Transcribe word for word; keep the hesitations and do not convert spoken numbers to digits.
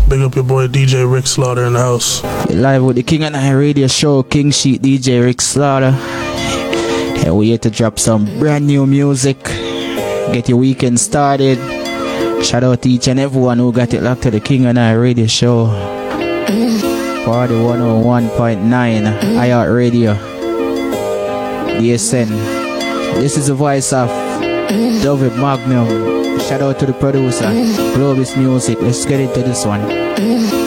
Big up your boy D J Rick Slaughter in the house. You're live with the King and I radio show, King Sheet, D J Rick Slaughter. And we're here to drop some brand new music. Get your weekend started. Shout out to each and everyone who got it locked to the King and I radio show. forty-one oh one point nine iHeart Radio. D S N. This is the voice of David Magnum. Shout out to the producer, Globus Music. Let's get into this one.